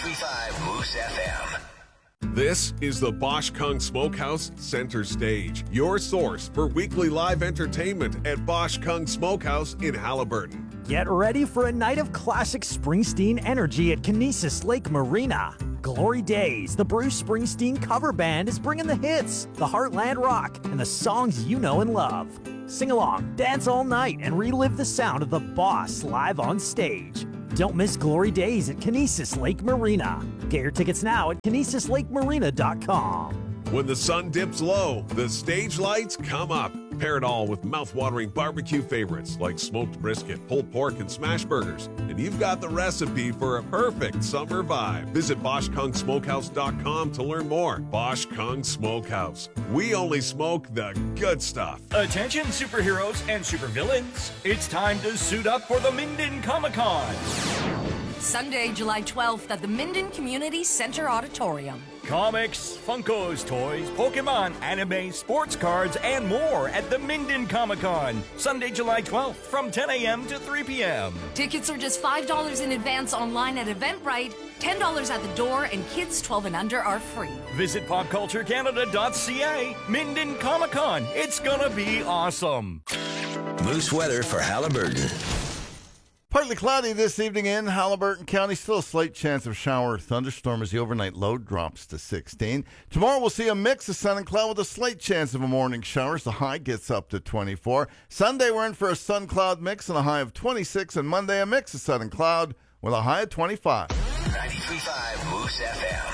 93.5 Moose FM. This is the Bosch Kung Smokehouse Center Stage, your source for weekly live entertainment at Bosch Kung Smokehouse in Halliburton. Get ready for a night of classic Springsteen energy at Kinesis Lake Marina. Glory Days, the Bruce Springsteen cover band, is bringing the hits, the Heartland rock, and the songs you know and love. Sing along, dance all night, and relive the sound of the Boss live on stage. Don't miss Glory Days at Kinesis Lake Marina. Get your tickets now at KinesisLakeMarina.com. When the sun dips low, the stage lights come up. Pair it all with mouth-watering barbecue favorites like smoked brisket, pulled pork, and smash burgers. And you've got the recipe for a perfect summer vibe. Visit BoschKungSmokehouse.com to learn more. Bosch Kung Smokehouse. We only smoke the good stuff. Attention superheroes and supervillains. It's time to suit up for the Minden Comic-Con. Sunday, July 12th at the Minden Community Center Auditorium. Comics, Funkos, toys, Pokemon, anime, sports cards, and more at the Minden Comic-Con. Sunday, July 12th from 10 a.m. to 3 p.m. Tickets are just $5 in advance online at Eventbrite, $10 at the door, and kids 12 and under are free. Visit popculturecanada.ca. Minden Comic-Con. It's gonna be awesome. Moose weather for Halliburton. Partly cloudy this evening in Halliburton County. Still a slight chance of shower or thunderstorm as the overnight low drops to 16. Tomorrow we'll see a mix of sun and cloud with a slight chance of a morning shower as the high gets up to 24. Sunday we're in for a sun-cloud mix and a high of 26. And Monday a mix of sun and cloud with a high of 25. 93.5 Moose FM.